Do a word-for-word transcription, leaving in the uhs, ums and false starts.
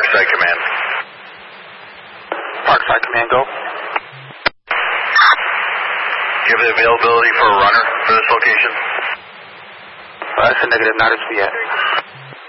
Parkside Command. Parkside Command, go. Do you have the availability for a runner for this location? Uh, that's a negative, not as yet.